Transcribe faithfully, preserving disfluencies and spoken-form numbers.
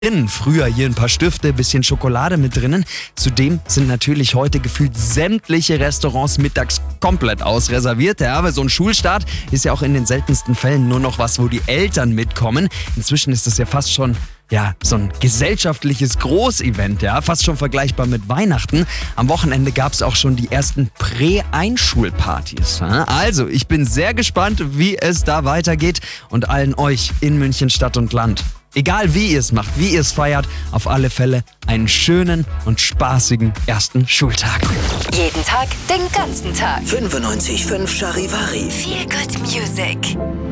drin. Früher hier ein paar Stifte, bisschen Schokolade mit drinnen. Zudem sind natürlich heute gefühlt sämtliche Restaurants mittags komplett ausreserviert. Ja, aber so ein Schulstart ist ja auch in den seltensten Fällen nur noch was, wo die Eltern mitkommen. Inzwischen ist das ja fast schon ja, so ein gesellschaftliches Großevent, ja, fast schon vergleichbar mit Weihnachten. Am Wochenende gab es auch schon die ersten Prä-Einschulpartys. Ja? Also, ich bin sehr gespannt, wie es da weitergeht und allen euch in München Stadt und Land. Egal wie ihr es macht, wie ihr es feiert, auf alle Fälle einen schönen und spaßigen ersten Schultag. Jeden Tag, den ganzen Tag. fünfundneunzig Komma fünf Charivari. Feel Good Music.